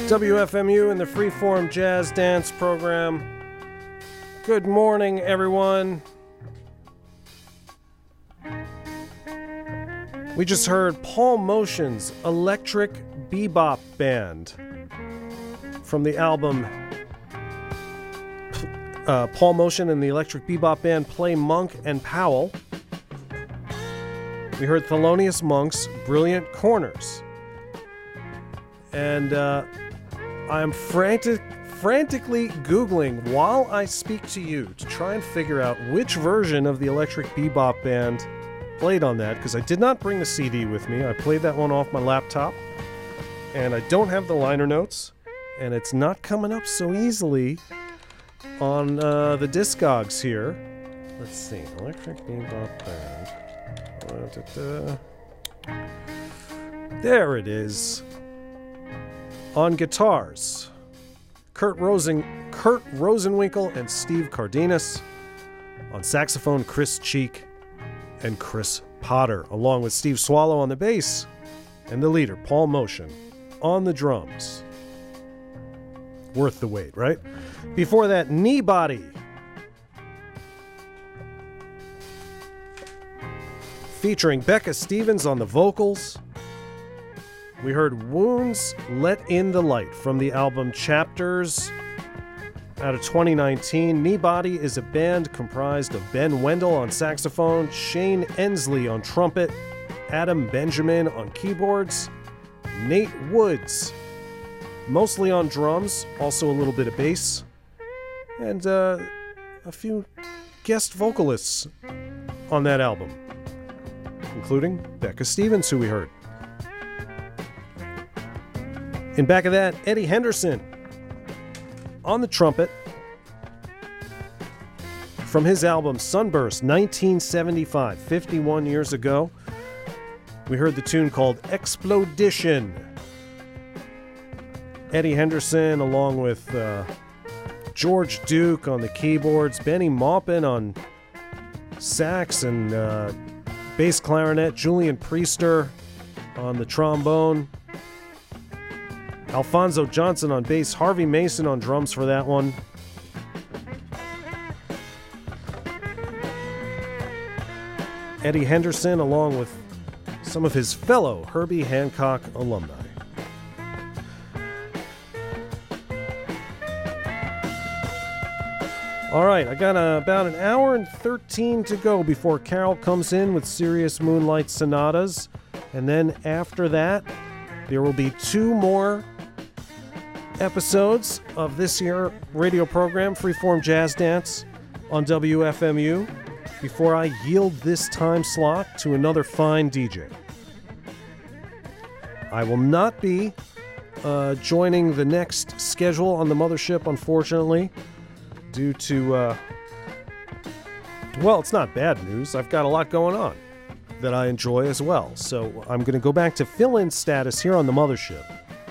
WFMU and the Freeform Jazz Dance program. Good morning, everyone. We just heard Paul Motion's Electric Bebop Band from the album Paul Motion and the Electric Bebop Band play Monk and Powell. We heard Thelonious Monk's Brilliant Corners. And I'm frantically Googling while I speak to you to try and figure out which version of the Electric Bebop Band played on that, because I did not bring the CD with me. I played that one off my laptop, and I don't have the liner notes, and it's not coming up so easily on the Discogs here. Let's see. Electric Bebop Band. There it is. On guitars, Kurt Rosenwinkel and Steve Cardenas. On saxophone, Chris Cheek and Chris Potter, along with Steve Swallow on the bass, and the leader, Paul Motion, on the drums. Worth the wait, right? Before that, Kneebody, featuring Becca Stevens on the vocals. We heard Wounds Let in the Light from the album Chapters out of 2019. Kneebody is a band comprised of Ben Wendell on saxophone, Shane Ensley on trumpet, Adam Benjamin on keyboards, Nate Woods mostly on drums, also a little bit of bass, and a few guest vocalists on that album, including Becca Stevens, who we heard. In back of that, Eddie Henderson on the trumpet from his album Sunburst, 1975, 51 years ago. We heard the tune called Explodition. Eddie Henderson, along with George Duke on the keyboards, Benny Maupin on sax and bass clarinet, Julian Priester on the trombone, Alfonso Johnson on bass, Harvey Mason on drums for that one. Eddie Henderson, along with some of his fellow Herbie Hancock alumni. All right, I got about an hour and 13 to go before Carol comes in with Serious Moonlight Sonatas. And then after that, there will be two more episodes of this year radio program, Freeform Jazz Dance, on WFMU, before I yield this time slot to another fine DJ. I will not be joining the next schedule on the mothership, unfortunately, due to, well, it's not bad news. I've got a lot going on that I enjoy as well. So I'm going to go back to fill-in status here on the mothership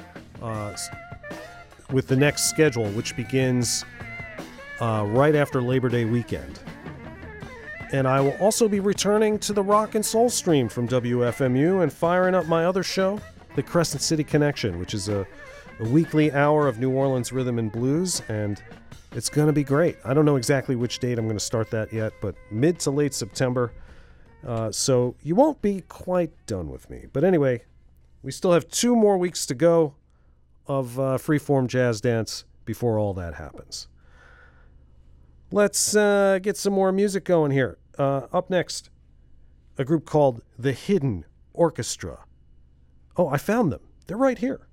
with the next schedule, which begins right after Labor Day weekend. And I will also be returning to the Rock and Soul stream from WFMU and firing up my other show, The Crescent City Connection, which is a weekly hour of New Orleans rhythm and blues, and it's going to be great. I don't know exactly which date I'm going to start that yet, but mid to late September. So you won't be quite done with me. But anyway, we still have 2 more weeks to go of Freeform Jazz Dance before all that happens. Let's get some more music going here. Up next, a group called The Hidden Orchestra. Oh, I found them. They're right here.